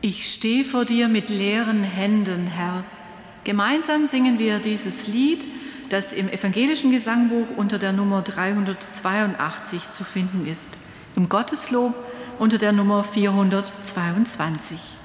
Ich stehe vor dir mit leeren Händen, Herr. Gemeinsam singen wir dieses Lied, das im evangelischen Gesangbuch unter der Nummer 382 zu finden ist, im Gotteslob unter der Nummer 422.